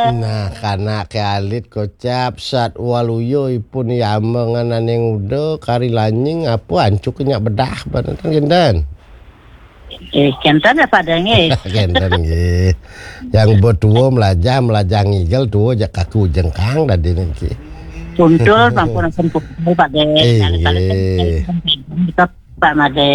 Nah, kana kealit kocap sat waluyo ipun yamangan aneng udah kari lanying apa ancuk kenyak bedah badan kendan. Kenten ya padanya. Kendan nggih. Yang buat tuwo melajang igel tuwo jak kaku jengkang tadi niki. Puntul pampun puntul Pak De. Kita Pak Made.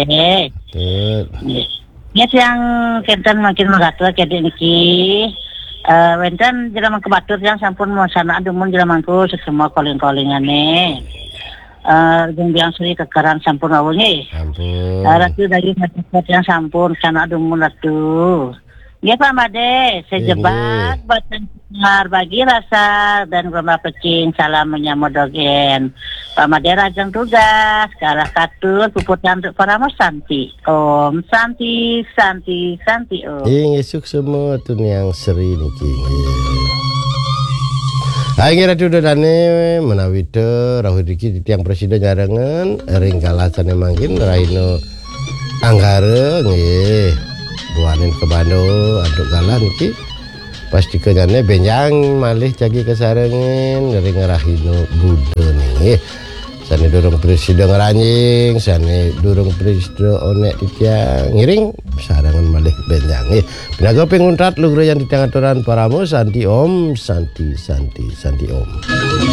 Ya yang kenten makin mengatur kede niki. Wenten jelaman kebatur yang sampun masana adumun jelamanku semua calling-callingane. Yang suri kekeran sampun awalnya. Ampun. Ratu dari masyarakat yang sampun sana adumun ratu. Ya Pak Made, sejebak batan bagi rasa dan gomba pecing salam menyamodogen. Pak Made rajang tugas ke arah katur puputan untuk para Santi. Om Santi Om. Ngesuk semua tuh yang seri niki. Aing radio dadane menawi teu rahu diki tiang presiden nyarengan ring kalasane mangkin raino anggare nggih. Buanin ke Bandung aduk galan iki pasti kenyane benjang malih cagi kesarengin ngeri ngerahino budo nih sane durung presiden ngeranjing sane durung presiden onek titiang ngiring sarangan malih benjang pinago penguntrat lu yang di tengah aturan paramu Santi Om Santi Om.